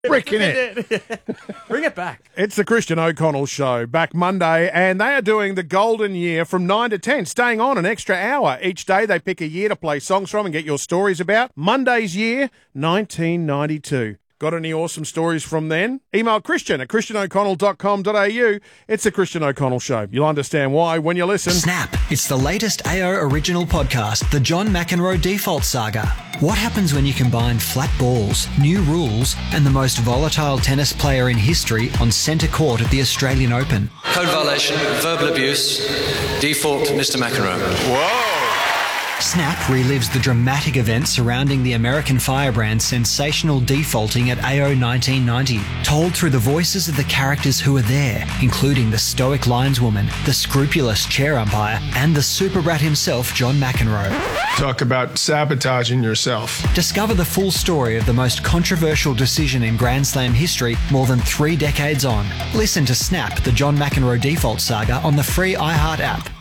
Bricking it. Bring it back. It's the Christian O'Connell Show, back Monday, and they are doing the Golden Year from 9 to 10, staying on an extra hour. Each day they pick a year to play songs from and get your stories about. Monday's year, 1992. Got any awesome stories from then? Email Christian at christianoconnell.com.au. It's the Christian O'Connell Show. You'll understand why when you listen. Snap. It's the latest AO original podcast, The John McEnroe Default Saga. What happens when you combine flat balls, new rules, and the most volatile tennis player in history on centre court at the Australian Open? Code violation, verbal abuse, default, Mr. McEnroe. Whoa! Snap relives the dramatic events surrounding the American firebrand's sensational defaulting at AO 1990, told through the voices of the characters who were there, including the stoic lineswoman, the scrupulous chair umpire, and the super brat himself, John McEnroe. Talk about sabotaging yourself. Discover the full story of the most controversial decision in Grand Slam history more than 3 decades on. Listen to Snap, the John McEnroe Default Saga on the free iHeart app.